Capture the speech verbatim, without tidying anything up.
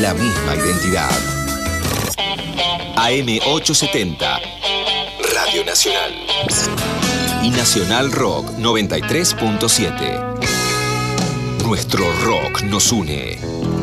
la misma identidad. A M ochocientos setenta, Radio Nacional. Y Nacional Rock noventa y tres punto siete. Nuestro rock nos une.